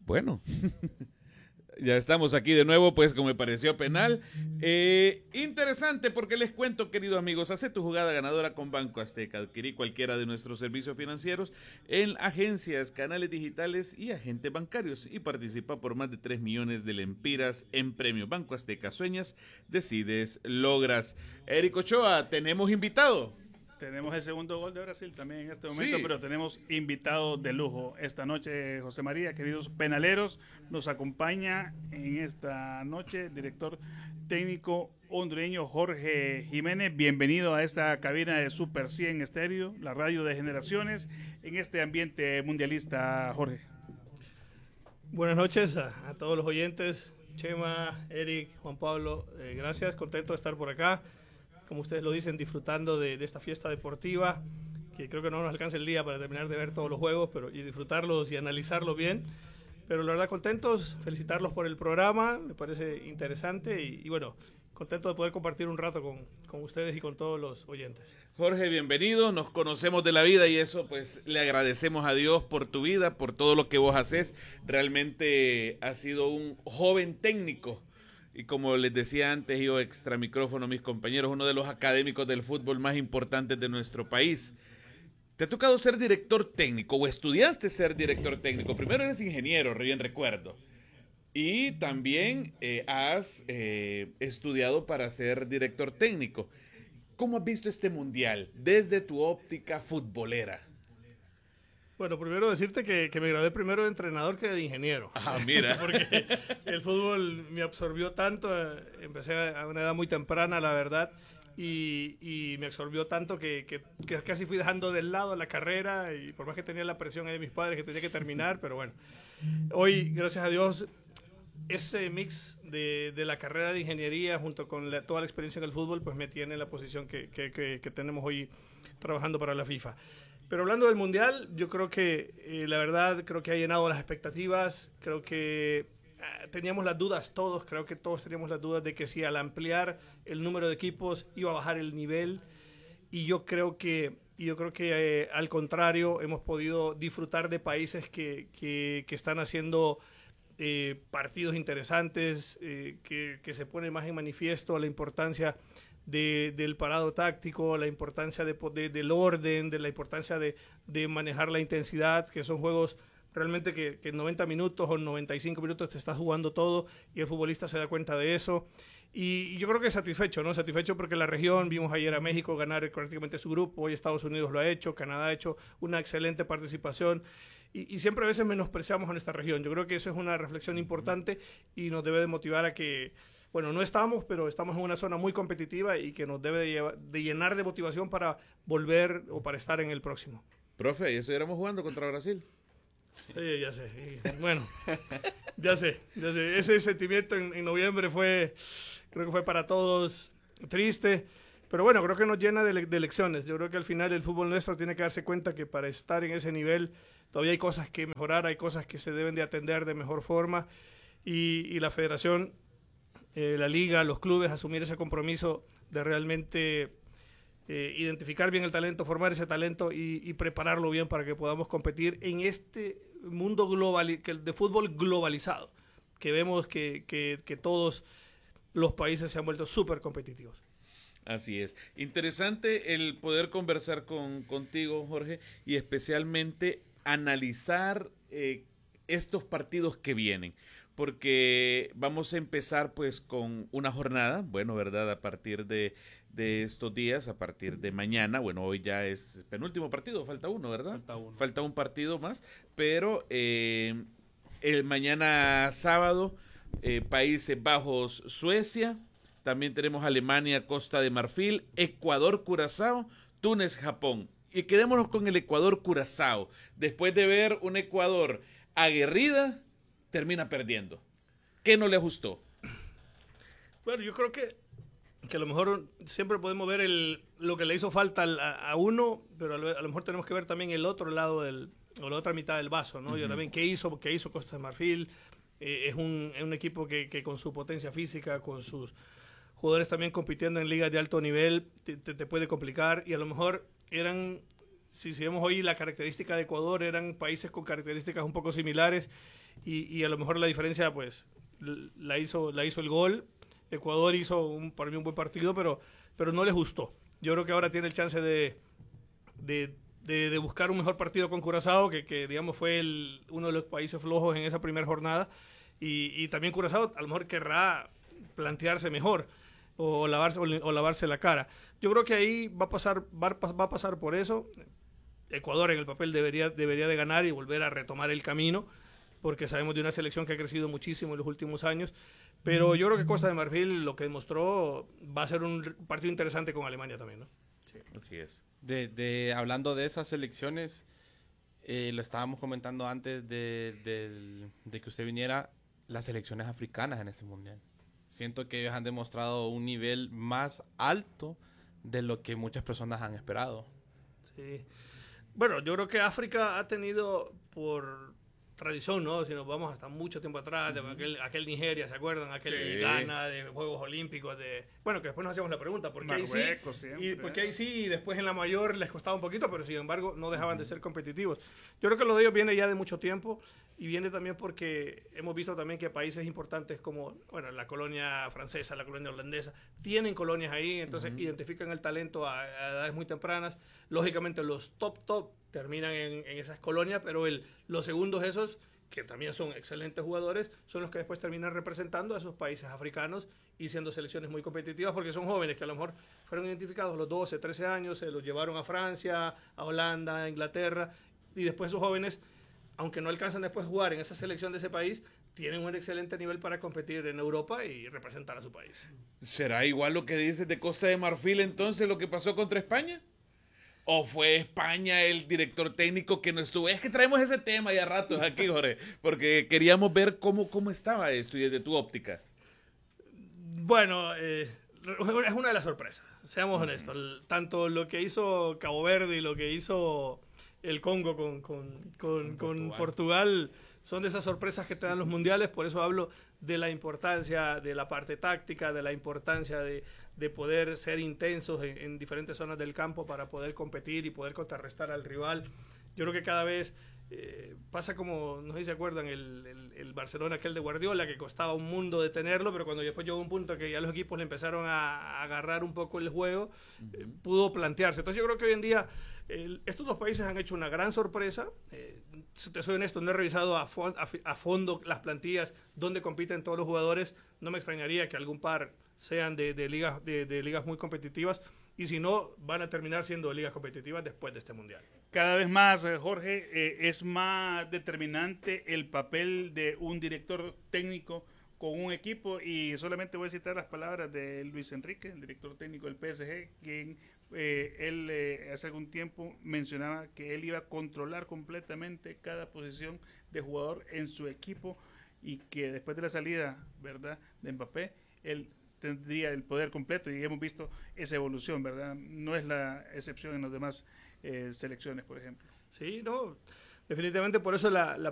Bueno, ya estamos aquí de nuevo, pues como me pareció penal. Interesante porque les cuento, queridos amigos, hace tu jugada ganadora con Banco Azteca. Adquirí cualquiera de nuestros servicios financieros en agencias, canales digitales y agentes bancarios y participa por más de 3 millones de lempiras en premios. Banco Azteca, sueñas, decides, logras. Eric Ochoa, tenemos invitado. Tenemos el segundo gol de Brasil también en este momento, Sí. pero tenemos invitados de lujo esta noche. José María, queridos penaleros, nos acompaña en esta noche el director técnico hondureño Jorge Jiménez. Bienvenido a esta cabina de Super 100 Estéreo, la radio de generaciones, en este ambiente mundialista, Jorge. Buenas noches a todos los oyentes, Chema, Eric, Juan Pablo, gracias, contento de estar por acá. Como ustedes lo dicen, disfrutando de esta fiesta deportiva, que creo que no nos alcanza el día para terminar de ver todos los juegos, y disfrutarlos y analizarlos bien. Pero la verdad contentos, felicitarlos por el programa, me parece interesante y bueno, contento de poder compartir un rato con ustedes y con todos los oyentes. Jorge, bienvenido, nos conocemos de la vida y eso pues le agradecemos a Dios por tu vida, por todo lo que vos haces. Realmente has sido un joven técnico. Y como les decía antes, yo extra micrófono, mis compañeros, uno de los académicos del fútbol más importantes de nuestro país. ¿Te ha tocado ser director técnico o estudiaste ser director técnico? Primero eres ingeniero, bien recuerdo. Y también has estudiado para ser director técnico. ¿Cómo has visto este mundial desde tu óptica futbolera? Bueno, primero decirte que me gradué primero de entrenador que de ingeniero. Ah, mira. Porque el fútbol me absorbió tanto, empecé a una edad muy temprana, la verdad, y me absorbió tanto que casi fui dejando de lado la carrera, y por más que tenía la presión ahí de mis padres que tenía que terminar, pero bueno. Hoy, gracias a Dios, ese mix de la carrera de ingeniería junto con toda la experiencia en el fútbol, pues me tiene en la posición que tenemos hoy trabajando para la FIFA. Pero hablando del Mundial, yo creo que, la verdad, creo que ha llenado las expectativas, creo que teníamos las dudas todos, creo que todos teníamos las dudas de que si al ampliar el número de equipos iba a bajar el nivel, y yo creo que al contrario, hemos podido disfrutar de países que están haciendo partidos interesantes, que se pone más en manifiesto la importancia del parado táctico, la importancia del orden, de la importancia de manejar la intensidad, que son juegos realmente que en 90 minutos o 95 minutos te estás jugando todo y el futbolista se da cuenta de eso. Y yo creo que satisfecho, ¿no? Satisfecho porque la región, vimos ayer a México ganar prácticamente su grupo, hoy Estados Unidos lo ha hecho, Canadá ha hecho una excelente participación y siempre a veces menospreciamos a nuestra región. Yo creo que eso es una reflexión importante y nos debe de motivar a que, bueno, no estamos, pero estamos en una zona muy competitiva y que nos debe de llenar de motivación para volver o para estar en el próximo. Profe, ¿y estuviéramos jugando contra Brasil? Sí, ya sé. Bueno, ya sé. Ese sentimiento en noviembre creo que fue para todos triste, pero bueno, creo que nos llena de lecciones. Yo creo que al final el fútbol nuestro tiene que darse cuenta que para estar en ese nivel todavía hay cosas que mejorar, hay cosas que se deben de atender de mejor forma y la federación, la liga, los clubes, asumir ese compromiso de realmente identificar bien el talento, formar ese talento y prepararlo bien para que podamos competir en este mundo de fútbol globalizado, que vemos que todos los países se han vuelto súper competitivos. Así es. Interesante el poder conversar contigo, Jorge, y especialmente analizar estos partidos que vienen, porque vamos a empezar pues con una jornada, bueno, ¿verdad? A partir de estos días, a partir de mañana, bueno, hoy ya es penúltimo partido, falta uno, ¿verdad? Falta un partido más, pero el mañana sábado, Países Bajos, Suecia, también tenemos Alemania, Costa de Marfil, Ecuador, Curazao, Túnez, Japón. Y quedémonos con el Ecuador-Curazao. Después de ver un Ecuador aguerrida, termina perdiendo. ¿Qué no le ajustó? Bueno, yo creo que a lo mejor siempre podemos ver lo que le hizo falta a uno, pero a lo mejor tenemos que ver también el otro lado o la otra mitad del vaso, ¿no? Yo también, ¿qué hizo Costa de Marfil? Es un equipo que con su potencia física, con sus jugadores también compitiendo en ligas de alto nivel, te puede complicar, y a lo mejor eran si vemos hoy la característica de Ecuador, eran países con características un poco similares y a lo mejor la diferencia pues la hizo el gol. Ecuador hizo para mí un buen partido, pero no les gustó. Yo creo que ahora tiene el chance de buscar un mejor partido con Curazao, que digamos fue uno de los países flojos en esa primera jornada, y también Curazao a lo mejor querrá plantearse mejor o lavarse la cara. Yo creo que ahí va a pasar por eso. Ecuador en el papel debería de ganar y volver a retomar el camino, porque sabemos de una selección que ha crecido muchísimo en los últimos años, pero yo creo que Costa de Marfil lo que demostró va a ser un partido interesante con Alemania también, ¿no? Sí, así es. Hablando de esas selecciones, lo estábamos comentando antes de que usted viniera, las selecciones africanas en este mundial. Siento que ellos han demostrado un nivel más alto de lo que muchas personas han esperado. Sí. Bueno, yo creo que África ha tenido por tradición, ¿no? Si nos vamos hasta mucho tiempo atrás, de aquel Nigeria, ¿se acuerdan? Aquel Ghana de Juegos Olímpicos, bueno, que después nos hacíamos la pregunta, ¿por qué ahí sí? Y porque ahí sí, y después en la mayor les costaba un poquito, pero sin embargo no dejaban de ser competitivos. Yo creo que lo de ellos viene ya de mucho tiempo y viene también porque hemos visto también que países importantes como, bueno, la colonia francesa, la colonia holandesa, tienen colonias ahí, entonces identifican el talento a edades muy tempranas. Lógicamente los top terminan en esas colonias, pero los segundos esos, que también son excelentes jugadores, son los que después terminan representando a esos países africanos y siendo selecciones muy competitivas, porque son jóvenes que a lo mejor fueron identificados a los 12, 13 años, se los llevaron a Francia, a Holanda, a Inglaterra, y después esos jóvenes, aunque no alcanzan después a jugar en esa selección de ese país, tienen un excelente nivel para competir en Europa y representar a su país. ¿Será igual lo que dices de Costa de Marfil entonces lo que pasó contra España? ¿O fue España el director técnico que no estuvo? Es que traemos ese tema ya ratos aquí, Jorge, porque queríamos ver cómo estaba esto y desde tu óptica. Bueno, es una de las sorpresas, seamos honestos. Tanto lo que hizo Cabo Verde y lo que hizo el Congo con Portugal son de esas sorpresas que te dan los mundiales, por eso hablo de la importancia de la parte táctica, de la importancia de poder ser intensos en diferentes zonas del campo para poder competir y poder contrarrestar al rival. Yo creo que cada vez pasa como, no sé si se acuerdan, el Barcelona aquel de Guardiola, que costaba un mundo detenerlo, pero cuando después llegó un punto que ya los equipos le empezaron a agarrar un poco el juego, pudo plantearse. Entonces yo creo que hoy en día estos dos países han hecho una gran sorpresa. Si te soy honesto, no he revisado a fondo las plantillas donde compiten todos los jugadores. No me extrañaría que algún par sean de ligas muy competitivas, y si no, van a terminar siendo ligas competitivas después de este mundial. Cada vez más, Jorge, es más determinante el papel de un director técnico con un equipo, y solamente voy a citar las palabras de Luis Enrique, el director técnico del PSG, quien él hace algún tiempo mencionaba que él iba a controlar completamente cada posición de jugador en su equipo, y que después de la salida, ¿verdad?, de Mbappé, él tendría el poder completo, y hemos visto esa evolución, ¿verdad? No es la excepción en las demás selecciones, por ejemplo. Sí, no, definitivamente por eso la